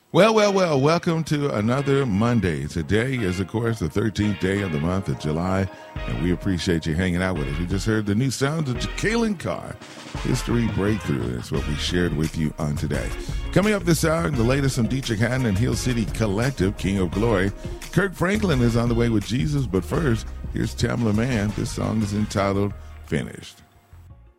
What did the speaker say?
Well, welcome to another Monday. Today is, of course, the 13th day of the month of July, and we appreciate you hanging out with us. We just heard the new sounds of Jacqueline Carr. History Breakthrough is what we shared with you on today. Coming up this hour, the latest from Dietrich Haddon and Hill City Collective, King of Glory. Kirk Franklin is on the way with Jesus, but first, here's Tamela Mann. This song is entitled Finished.